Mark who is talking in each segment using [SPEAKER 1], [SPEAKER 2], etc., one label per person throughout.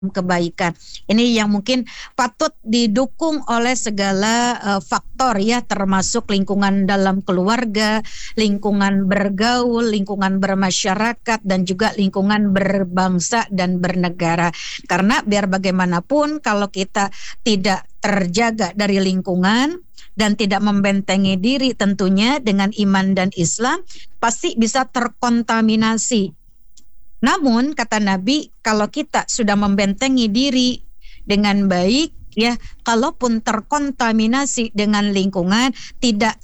[SPEAKER 1] kebaikan. Ini yang mungkin patut didukung oleh segala faktor ya, termasuk lingkungan dalam keluarga, lingkungan bergaul, lingkungan bermasyarakat, dan juga lingkungan berbangsa dan bernegara. Karena biar bagaimanapun kalau kita tidak terjaga dari lingkungan dan tidak membentengi diri tentunya dengan iman dan Islam, pasti bisa terkontaminasi. Namun kata Nabi, kalau kita sudah membentengi diri dengan baik ya, kalaupun terkontaminasi dengan lingkungan, tidak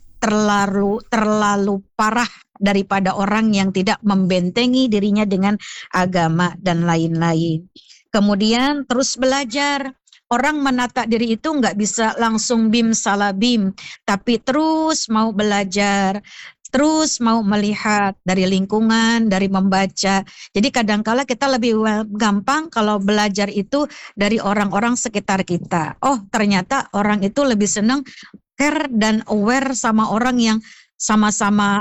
[SPEAKER 1] terlalu parah daripada orang yang tidak membentengi dirinya dengan agama dan lain-lain. Kemudian terus belajar. Orang menata diri itu nggak bisa langsung bim salah bim, tapi terus mau belajar, terus mau melihat dari lingkungan, dari membaca. Jadi kadangkala kita lebih gampang kalau belajar itu dari orang-orang sekitar kita. Oh, ternyata orang itu lebih senang care dan aware sama orang yang sama-sama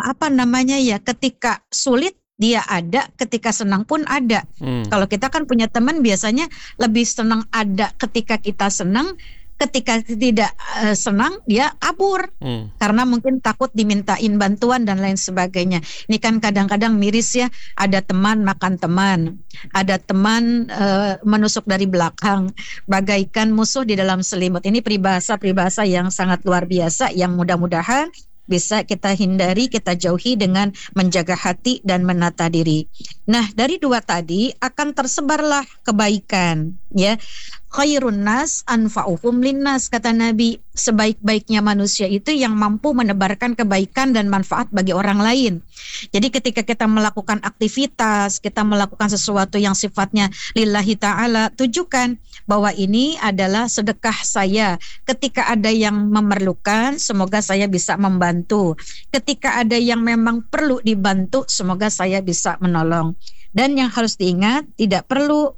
[SPEAKER 1] ketika sulit dia ada, ketika senang pun ada. Kalau kita kan punya teman biasanya lebih senang ada ketika kita senang, ketika tidak senang dia kabur karena mungkin takut dimintain bantuan dan lain sebagainya. Ini kan kadang-kadang miris ya, ada teman makan teman, ada teman menusuk dari belakang, bagaikan musuh di dalam selimut. Ini peribahasa yang sangat luar biasa yang mudah-mudahan bisa kita hindari, kita jauhi dengan menjaga hati dan menata diri. Nah, dari dua tadi akan tersebarlah kebaikan, ya. Khairun nas anfa'uhum linnas, kata Nabi. Sebaik-baiknya manusia itu yang mampu menebarkan kebaikan dan manfaat bagi orang lain. Jadi ketika kita melakukan aktivitas, kita melakukan sesuatu yang sifatnya lillahi ta'ala, tujukan bahwa ini adalah sedekah saya. Ketika ada yang memerlukan, semoga saya bisa membantu. Ketika ada yang memang perlu dibantu, semoga saya bisa menolong. Dan yang harus diingat, tidak perlu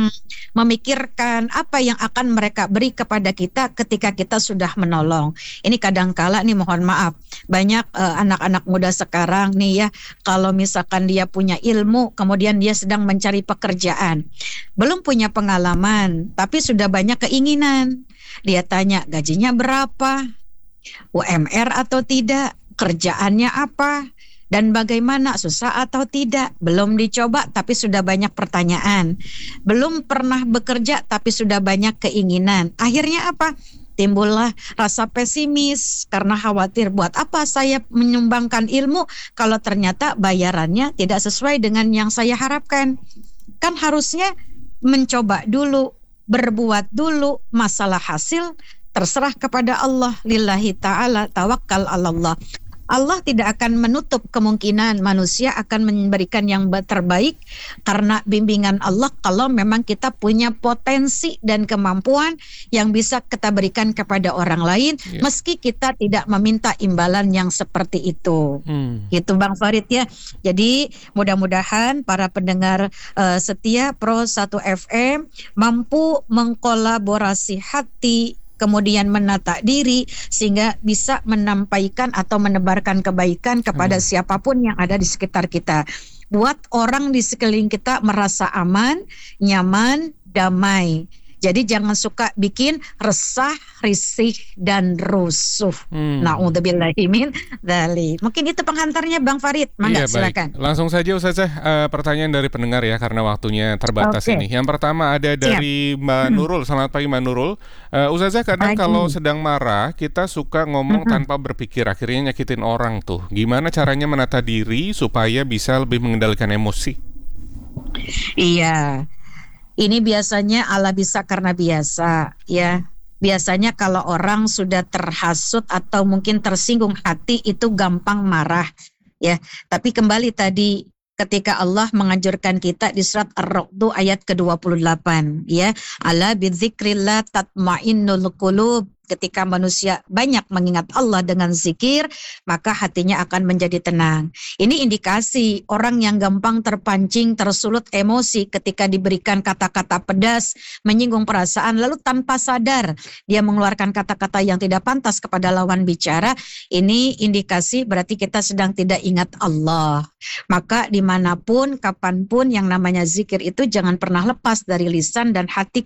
[SPEAKER 1] memikirkan apa yang akan mereka beri kepada kita ketika kita sudah menolong. Ini kadangkala nih, mohon maaf, banyak anak-anak muda sekarang nih ya, kalau misalkan dia punya ilmu, kemudian dia sedang mencari pekerjaan, belum punya pengalaman, tapi sudah banyak keinginan. Dia tanya gajinya berapa, UMR atau tidak, kerjaannya apa, dan bagaimana, susah atau tidak. Belum dicoba tapi sudah banyak pertanyaan. Belum pernah bekerja tapi sudah banyak keinginan. Akhirnya apa? Timbullah rasa pesimis karena khawatir, buat apa saya menyumbangkan ilmu kalau ternyata bayarannya tidak sesuai dengan yang saya harapkan. Kan harusnya mencoba dulu, berbuat dulu, masalah hasil terserah kepada Allah. Lillahi ta'ala tawakkal 'alallah. Allah tidak akan menutup kemungkinan manusia akan memberikan yang terbaik karena bimbingan Allah kalau memang kita punya potensi dan kemampuan yang bisa kita berikan kepada orang lain, meski kita tidak meminta imbalan yang seperti itu. Gitu Bang Farid ya. Jadi mudah-mudahan para pendengar setia Pro 1 FM mampu mengkolaborasi hati, kemudian menata diri sehingga bisa menampaikan atau menebarkan kebaikan kepada siapapun yang ada di sekitar kita. Buat orang di sekeliling kita merasa aman, nyaman, damai. Jadi jangan suka bikin resah, risih, dan rusuh. Na'udzubillahi min dzalik. Mungkin itu penghantarnya Bang Farid. Mangga, silakan.
[SPEAKER 2] Langsung saja Ustazah, pertanyaan dari pendengar ya, karena waktunya terbatas ini. Yang pertama ada dari Mbak Nurul. Selamat pagi Mbak Nurul. Ustazah, kadang kalau sedang marah kita suka ngomong tanpa berpikir, akhirnya nyakitin orang tuh. Gimana caranya menata diri supaya bisa lebih mengendalikan emosi?
[SPEAKER 1] Iya. Ini biasanya ala bisa karena biasa ya. Biasanya kalau orang sudah terhasut atau mungkin tersinggung hati itu gampang marah ya. Tapi kembali tadi ketika Allah menganjurkan kita di surat Ar-Ra'd ayat ke-28 ya, ala bidzikrillah tatmainnul qulub, Ketika manusia banyak mengingat Allah dengan zikir, maka hatinya akan menjadi tenang. Ini indikasi orang yang gampang terpancing, tersulut emosi ketika diberikan kata-kata pedas, menyinggung perasaan, lalu tanpa sadar dia mengeluarkan kata-kata yang tidak pantas kepada lawan bicara. Ini indikasi berarti kita sedang tidak ingat Allah. Maka dimanapun, kapanpun yang namanya zikir itu jangan pernah lepas dari lisan dan hati